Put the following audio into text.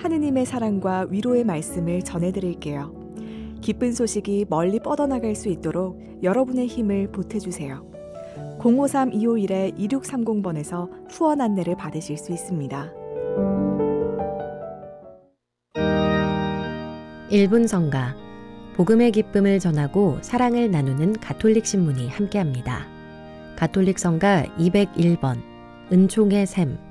하느님의 사랑과 위로의 말씀을 전해드릴게요. 기쁜 소식이 멀리 뻗어나갈 수 있도록 여러분의 힘을 보태주세요. 053-251-2630번에서 후원 안내를 받으실 수 있습니다. 1분 성가, 복음의 기쁨을 전하고 사랑을 나누는 가톨릭 신문이 함께합니다. 가톨릭 성가 201번, 은총의 샘.